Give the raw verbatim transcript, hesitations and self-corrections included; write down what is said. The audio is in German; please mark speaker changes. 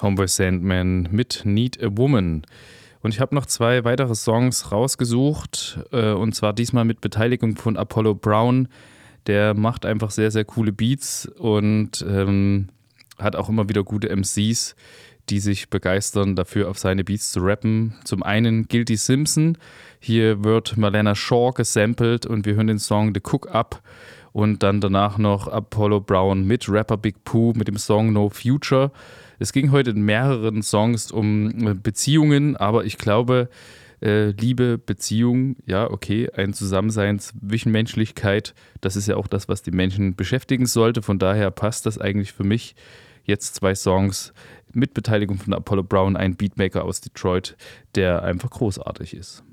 Speaker 1: Homeboy Sandman mit Need a Woman. Und ich habe noch zwei weitere Songs rausgesucht, äh, und zwar diesmal mit Beteiligung von Apollo Brown. Der macht einfach sehr, sehr coole Beats und ähm, hat auch immer wieder gute M Cs, die sich begeistern dafür, auf seine Beats zu rappen. Zum einen Guilty Simpson, hier wird Marlena Shaw gesampelt und wir hören den Song The Cook Up. Und dann danach noch Apollo Brown mit Rapper Big Pooh mit dem Song No Future. Es ging heute in mehreren Songs um Beziehungen, aber ich glaube, äh, Liebe, Beziehung, ja, okay, ein Zusammensein, Zwischenmenschlichkeit, das ist ja auch das, was die Menschen beschäftigen sollte. Von daher passt das eigentlich für mich. Jetzt zwei Songs mit Beteiligung von Apollo Brown, ein Beatmaker aus Detroit, der einfach großartig ist.